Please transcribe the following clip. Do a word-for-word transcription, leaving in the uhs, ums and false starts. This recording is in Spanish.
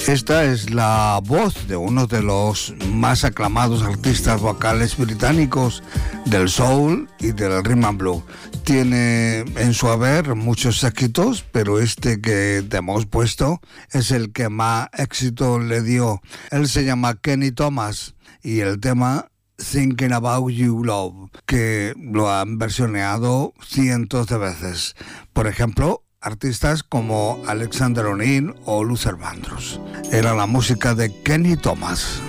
Esta es la voz de uno de los más aclamados artistas vocales británicos del soul y del rhythm and blues. Tiene en su haber muchos éxitos, pero este que te hemos puesto es el que más éxito le dio. Él se llama Kenny Thomas y el tema Thinking About You Love, que lo han versioneado cientos de veces. Por ejemplo, artistas como Alexander O'Neill o Luther Vandross. Era la música de Kenny Thomas.